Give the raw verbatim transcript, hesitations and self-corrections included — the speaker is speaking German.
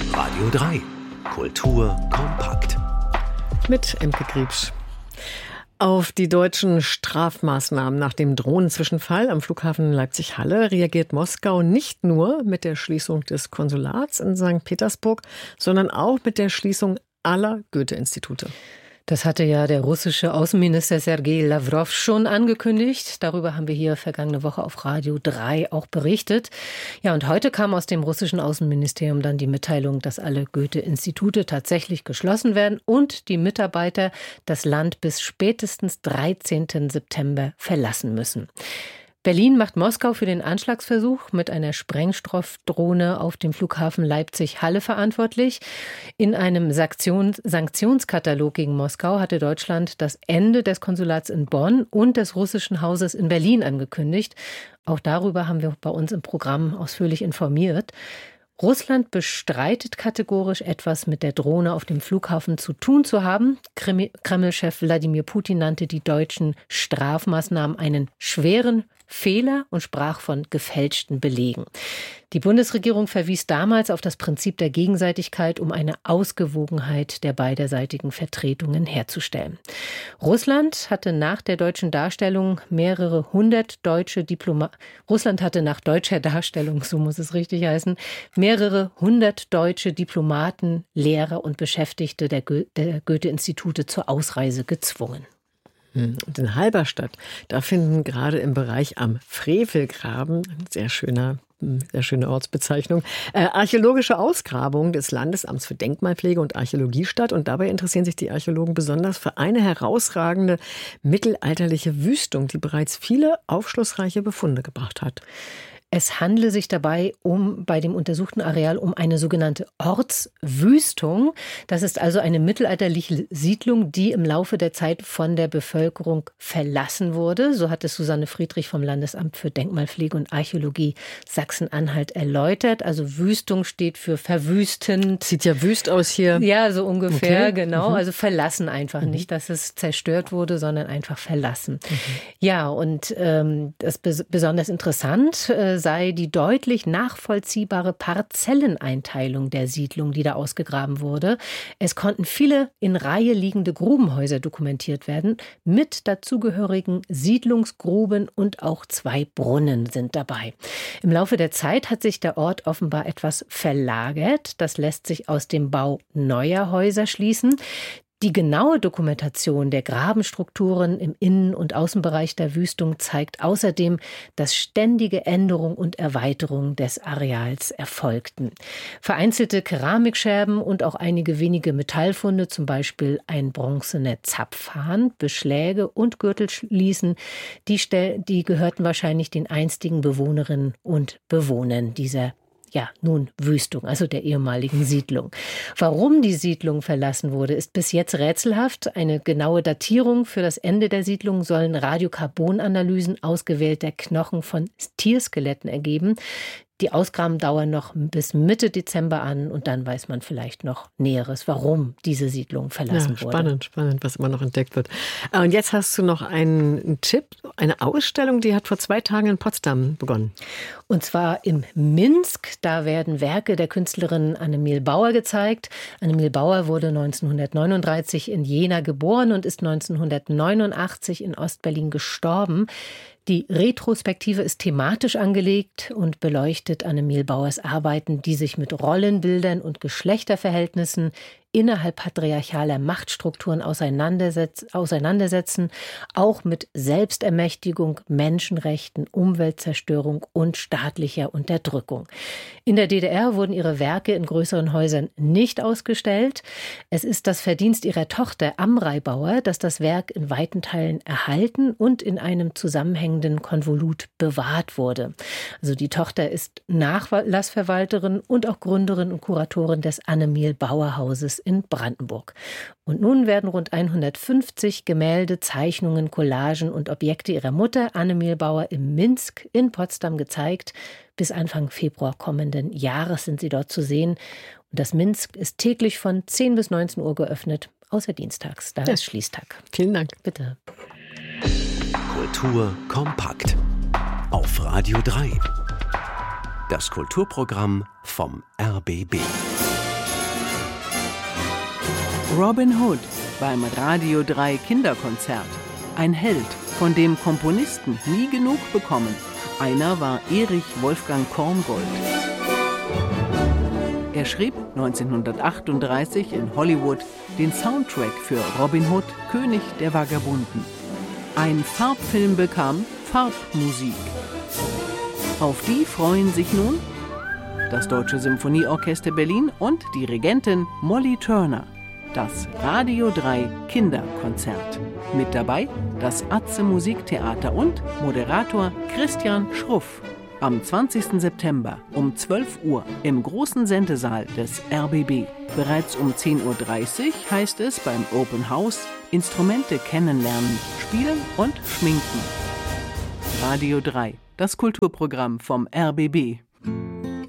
Radio drei. Kultur kompakt. Mit Imke Griebsch. Auf die deutschen Strafmaßnahmen nach dem Drohnenzwischenfall am Flughafen Leipzig-Halle reagiert Moskau nicht nur mit der Schließung des Konsulats in Sankt Petersburg, sondern auch mit der Schließung aller Goethe-Institute. Das hatte ja der russische Außenminister Sergei Lawrow schon angekündigt. Darüber haben wir hier vergangene Woche auf Radio drei auch berichtet. Ja, und heute kam aus dem russischen Außenministerium dann die Mitteilung, dass alle Goethe-Institute tatsächlich geschlossen werden und die Mitarbeiter das Land bis spätestens dreizehnten September verlassen müssen. Berlin macht Moskau für den Anschlagsversuch mit einer Sprengstoffdrohne auf dem Flughafen Leipzig-Halle verantwortlich. In einem Sanktions- Sanktionskatalog gegen Moskau hatte Deutschland das Ende des Konsulats in Bonn und des russischen Hauses in Berlin angekündigt. Auch darüber haben wir bei uns im Programm ausführlich informiert. Russland bestreitet kategorisch, etwas mit der Drohne auf dem Flughafen zu tun zu haben. Kreml-Chef Wladimir Putin nannte die deutschen Strafmaßnahmen einen schweren Fehler und sprach von gefälschten Belegen. Die Bundesregierung verwies damals auf das Prinzip der Gegenseitigkeit, um eine Ausgewogenheit der beiderseitigen Vertretungen herzustellen. Russland hatte nach der deutschen Darstellung mehrere hundert deutsche Diplomaten, Russland hatte nach deutscher Darstellung, so muss es richtig heißen, mehrere hundert deutsche Diplomaten, Lehrer und Beschäftigte der, Go- der Goethe-Institute zur Ausreise gezwungen. Und in Halberstadt, da finden gerade im Bereich am Frevelgraben, ein sehr schöner, sehr schöne Ortsbezeichnung, äh, archäologische Ausgrabungen des Landesamts für Denkmalpflege und Archäologie statt. Und dabei interessieren sich die Archäologen besonders für eine herausragende mittelalterliche Wüstung, die bereits viele aufschlussreiche Befunde gebracht hat. Es handle sich dabei um bei dem untersuchten Areal um eine sogenannte Ortswüstung. Das ist also eine mittelalterliche Siedlung, die im Laufe der Zeit von der Bevölkerung verlassen wurde. So hat es Susanne Friedrich vom Landesamt für Denkmalpflege und Archäologie Sachsen-Anhalt erläutert. Also Wüstung steht für verwüstend. Sieht ja wüst aus hier. Ja, so ungefähr, okay. genau. Mhm. Also verlassen einfach. Mhm. Nicht, dass es zerstört wurde, sondern einfach verlassen. Mhm. Ja, und ähm, das bes- besonders interessant äh, sei die deutlich nachvollziehbare Parzelleneinteilung der Siedlung, die da ausgegraben wurde. Es konnten viele in Reihe liegende Grubenhäuser dokumentiert werden, mit dazugehörigen Siedlungsgruben und auch zwei Brunnen sind dabei. Im Laufe der Zeit hat sich der Ort offenbar etwas verlagert. Das lässt sich aus dem Bau neuer Häuser schließen. Die genaue Dokumentation der Grabenstrukturen im Innen- und Außenbereich der Wüstung zeigt außerdem, dass ständige Änderung und Erweiterung des Areals erfolgten. Vereinzelte Keramikscherben und auch einige wenige Metallfunde, zum Beispiel ein bronzener Zapfhahn, Beschläge und Gürtelschließen, die, stell- die gehörten wahrscheinlich den einstigen Bewohnerinnen und Bewohnern dieser Ja, nun Wüstung, also der ehemaligen Siedlung. Warum die Siedlung verlassen wurde, ist bis jetzt rätselhaft. Eine genaue Datierung für das Ende der Siedlung sollen Radiokarbonanalysen ausgewählter Knochen von Tierskeletten ergeben. Die Ausgaben dauern noch bis Mitte Dezember an und dann weiß man vielleicht noch Näheres, warum diese Siedlung verlassen ja, wurde. Spannend, spannend, was immer noch entdeckt wird. Und jetzt hast du noch einen Tipp, eine Ausstellung, die hat vor zwei Tagen in Potsdam begonnen. Und zwar im Minsk. Da werden Werke der Künstlerin Annemil Bauer gezeigt. Annemil Bauer wurde neunzehnhundertneununddreißig in Jena geboren und ist neunzehnhundertneunundachtzig in Ostberlin gestorben. Die Retrospektive ist thematisch angelegt und beleuchtet Annemil Bauers Arbeiten, die sich mit Rollenbildern und Geschlechterverhältnissen innerhalb patriarchaler Machtstrukturen auseinandersetz- auseinandersetzen, auch mit Selbstermächtigung, Menschenrechten, Umweltzerstörung und staatlicher Unterdrückung. In der D D R wurden ihre Werke in größeren Häusern nicht ausgestellt. Es ist das Verdienst ihrer Tochter Amrei Bauer, dass das Werk in weiten Teilen erhalten und in einem zusammenhängenden Konvolut bewahrt wurde. Also die Tochter ist Nachlassverwalterin und auch Gründerin und Kuratorin des Annemil Bauer Hauses in Brandenburg. Und nun werden rund hundertfünfzig Gemälde, Zeichnungen, Collagen und Objekte ihrer Mutter Annemil Bauer im Minsk in Potsdam gezeigt. Bis Anfang Februar kommenden Jahres sind sie dort zu sehen. Und das Minsk ist täglich von zehn bis neunzehn Uhr geöffnet, außer dienstags. Da ja. ist Schließtag. Vielen Dank. Bitte. Kultur kompakt. Auf Radio drei. Das Kulturprogramm vom R B B. Robin Hood beim Radio drei Kinderkonzert. Ein Held, von dem Komponisten nie genug bekommen. Einer war Erich Wolfgang Korngold. Er schrieb neunzehnhundertachtunddreißig in Hollywood den Soundtrack für Robin Hood, König der Vagabunden. Ein Farbfilm bekam Farbmusik. Auf die freuen sich nun das Deutsche Symphonieorchester Berlin und Dirigentin Molly Turner. Das Radio drei Kinderkonzert. Mit dabei das Atze Musiktheater und Moderator Christian Schruff. Am zwanzigsten September um zwölf Uhr im großen Sendesaal des R B B. Bereits um zehn Uhr dreißig heißt es beim Open House Instrumente kennenlernen, spielen und schminken. Radio drei, das Kulturprogramm vom R B B.